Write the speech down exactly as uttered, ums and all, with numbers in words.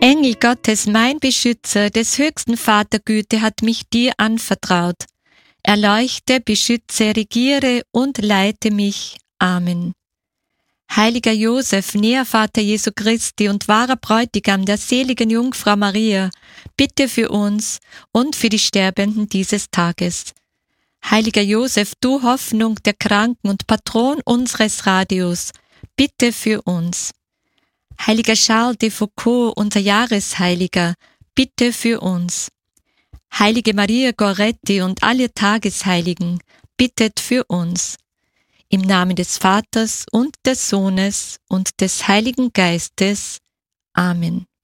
Engel Gottes, mein Beschützer, des höchsten Vatergüte hat mich dir anvertraut. Erleuchte, beschütze, regiere und leite mich. Amen. Heiliger Josef, Nährvater Jesu Christi und wahrer Bräutigam der seligen Jungfrau Maria, bitte für uns und für die Sterbenden dieses Tages. Heiliger Josef, du Hoffnung der Kranken und Patron unseres Radios, bitte für uns. Heiliger Charles de Foucault, unser Jahresheiliger, bitte für uns. Heilige Maria Goretti und alle Tagesheiligen, bittet für uns. Im Namen des Vaters und des Sohnes und des Heiligen Geistes. Amen.